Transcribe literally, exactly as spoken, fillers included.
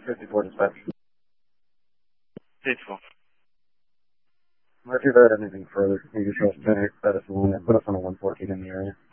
fifty-four dispatch. Faithful. If you've heard anything further, you can show us ten eight status one and put us on a one fourteen in the area.